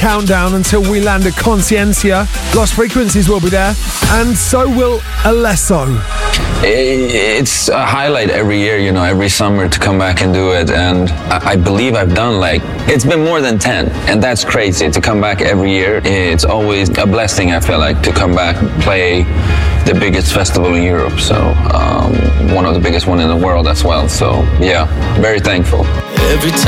countdown until we land at Conciencia. Lost Frequencies will be there, and so will Alesso. It's a highlight every year, every summer to come back and do it. And I believe I've done it's been more than 10. And that's crazy to come back every year. It's always a blessing, I feel like, to come back and play the biggest festival in Europe. So one of the biggest one in the world as well. So yeah, very thankful.